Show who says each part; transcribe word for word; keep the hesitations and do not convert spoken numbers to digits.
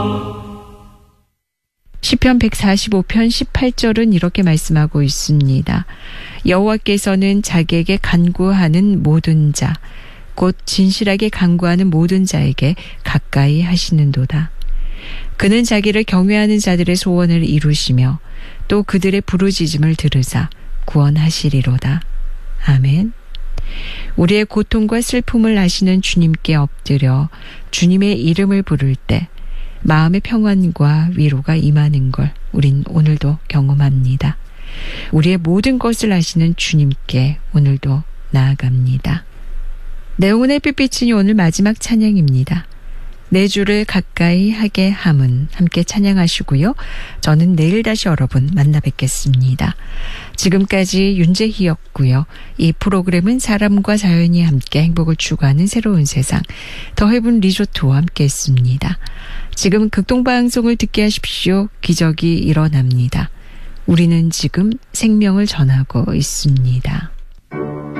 Speaker 1: 시편 백사십오 편 십팔 절은 이렇게 말씀하고 있습니다. 여호와께서는 자기에게 간구하는 모든 자, 곧 진실하게 간구하는 모든 자에게 가까이 하시는도다. 그는 자기를 경외하는 자들의 소원을 이루시며 또 그들의 부르짖음을 들으사 구원하시리로다. 아멘. 우리의 고통과 슬픔을 아시는 주님께 엎드려 주님의 이름을 부를 때 마음의 평안과 위로가 임하는 걸 우린 오늘도 경험합니다. 우리의 모든 것을 아시는 주님께 오늘도 나아갑니다. 내 영혼의 빛비치니 오늘 마지막 찬양입니다. 내 주를 가까이 하게 함은 함께 찬양하시고요. 저는 내일 다시 여러분 만나 뵙겠습니다. 지금까지 윤재희였고요. 이 프로그램은 사람과 자연이 함께 행복을 추구하는 새로운 세상 더 헤븐 리조트와 함께했습니다. 지금 극동방송을 듣게 하십시오. 기적이 일어납니다. 우리는 지금 생명을 전하고 있습니다.